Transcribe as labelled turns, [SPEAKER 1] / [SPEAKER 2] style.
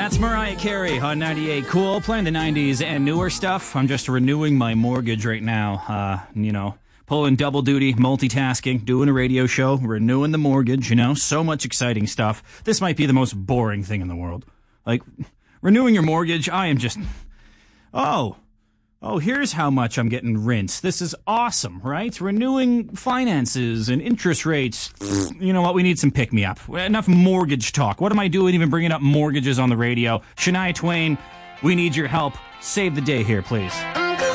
[SPEAKER 1] That's Mariah Carey on 98 Cool, playing the 90s and newer stuff. I'm just renewing my mortgage right now. Pulling double duty, multitasking, doing a radio show, renewing the mortgage, so much exciting stuff. This might be the most boring thing in the world. Like, renewing your mortgage, I am just... Oh, here's how much I'm getting rinsed. This is awesome, right? Renewing finances and interest rates. You know what? We need some pick-me-up. Enough mortgage talk. What am I doing even bringing up mortgages on the radio? Shania Twain, we need your help. Save the day here, please.